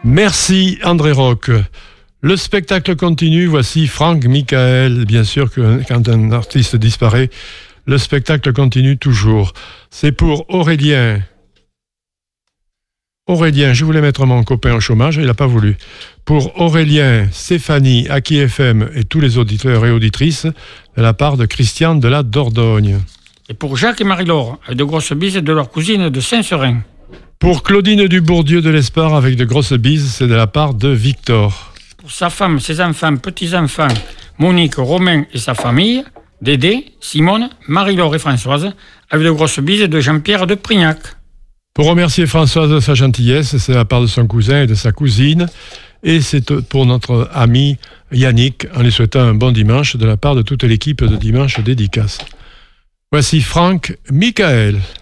Merci André Roch. Le spectacle continue, voici Franck Michael. Bien sûr que quand un artiste disparaît, le spectacle continue toujours. C'est pour Aurélien. Aurélien, je voulais mettre mon copain au chômage, il n'a pas voulu. Pour Aurélien, Stéphanie, Aki FM et tous les auditeurs et auditrices, de la part de Christian de la Dordogne. Et pour Jacques et Marie-Laure, avec de grosses bises de leur cousine de Saint-Serin. Pour Claudine Dubourdieu de l'Espard, avec de grosses bises, c'est de la part de Victor. Pour sa femme, ses enfants, petits-enfants, Monique, Romain et sa famille, Dédé, Simone, Marie-Laure et Françoise, avec de grosses bises de Jean-Pierre de Prignac. Pour remercier Françoise de sa gentillesse, c'est de la part de son cousin et de sa cousine. Et c'est pour notre ami Yannick, en lui souhaitant un bon dimanche de la part de toute l'équipe de Dimanche Dédicace. Voici Franck Michael.